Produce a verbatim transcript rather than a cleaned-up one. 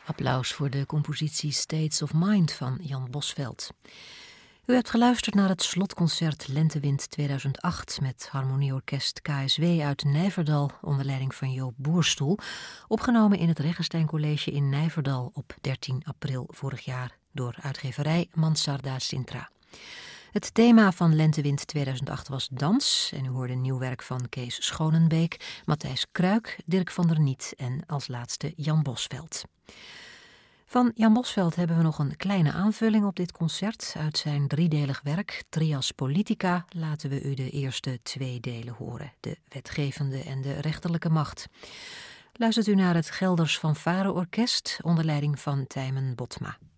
Applaus voor de compositie States of Mind van Jan Bosvelt. U hebt geluisterd naar het slotconcert Lentewind tweeduizend acht... met Harmonieorkest K S W uit Nijverdal onder leiding van Joop Boerstoel, opgenomen in het Regenstein College in Nijverdal op dertien april vorig jaar door uitgeverij Mansarda Sintra. Het thema van Lentewind tweeduizend acht was dans en u hoorde nieuw werk van Kees Schonenbeek, Matthijs Kruik, Dirk van der Niet en als laatste Jan Bosvelt. Van Jan Bosvelt hebben we nog een kleine aanvulling op dit concert. Uit zijn driedelig werk Trias Politica laten we u de eerste twee delen horen, de wetgevende en de rechterlijke macht. Luistert u naar het Gelders Fanfare Orkest onder leiding van Tijmen Botma.